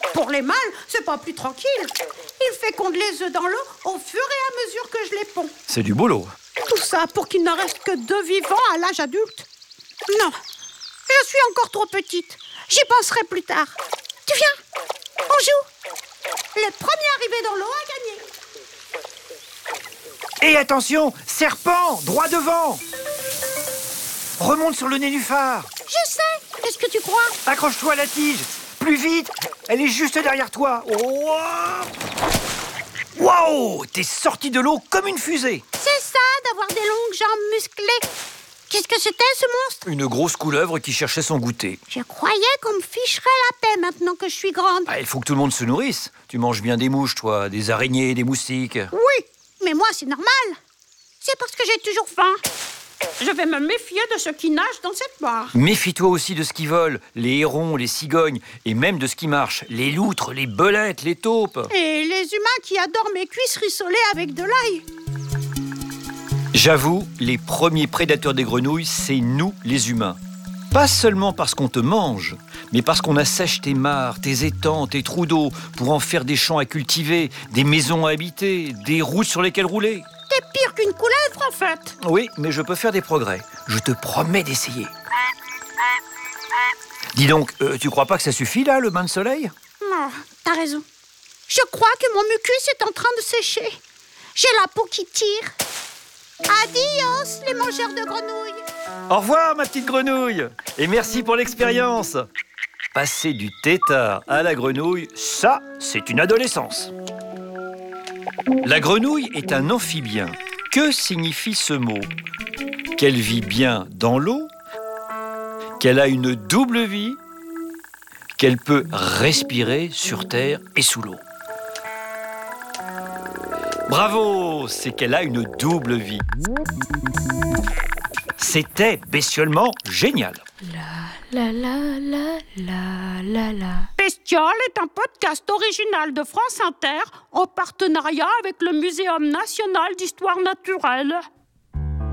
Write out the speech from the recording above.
Pour les mâles, c'est pas plus tranquille. Il féconde les œufs dans l'eau au fur et à mesure que je les ponds. C'est du boulot. Tout ça pour qu'il n'en reste que 2 vivants à l'âge adulte. Non, je suis encore trop petite. J'y penserai plus tard. Tu viens, on joue. Le premier arrivé dans l'eau a gagné. Et attention, serpent, droit devant. Remonte sur le nénuphar. Je sais, qu'est-ce que tu crois? Accroche-toi à la tige. Plus vite, elle est juste derrière toi. Waouh, t'es sorti de l'eau comme une fusée. C'est ça, d'avoir des longues jambes musclées. Qu'est-ce que c'était, ce monstre? Une grosse couleuvre qui cherchait son goûter. Je croyais qu'on me ficherait la paix maintenant que je suis grande. Il faut que tout le monde se nourrisse. Tu manges bien des mouches, toi, des araignées, des moustiques. Oui, mais moi, c'est normal. C'est parce que j'ai toujours faim. Je vais me méfier de ceux qui nagent dans cette mare. Méfie-toi aussi de ce qui vole, les hérons, les cigognes, et même de ce qui marche, les loutres, les belettes, les taupes. Et les humains qui adorent mes cuisses rissolées avec de l'ail. J'avoue, les premiers prédateurs des grenouilles, c'est nous, les humains. Pas seulement parce qu'on te mange, mais parce qu'on assèche tes mares, tes étangs, tes trous d'eau, pour en faire des champs à cultiver, des maisons à habiter, des routes sur lesquelles rouler. T'es pire qu'une couleuvre, en fait. Oui, mais je peux faire des progrès. Je te promets d'essayer. Dis donc, tu crois pas que ça suffit, là, le bain de soleil? Non, t'as raison. Je crois que mon mucus est en train de sécher. J'ai la peau qui tire. Adios, les mangeurs de grenouilles. Au revoir, ma petite grenouille. Et merci pour l'expérience. Passer du tétard à la grenouille, ça, c'est une adolescence. La grenouille est un amphibien. Que signifie ce mot? Qu'elle vit bien dans l'eau, qu'elle a une double vie, qu'elle peut respirer sur terre et sous l'eau. Bravo, c'est qu'elle a une double vie. C'était bestiolement génial. La la la la la la. Bestiole est un podcast original de France Inter en partenariat avec le Muséum national d'histoire naturelle.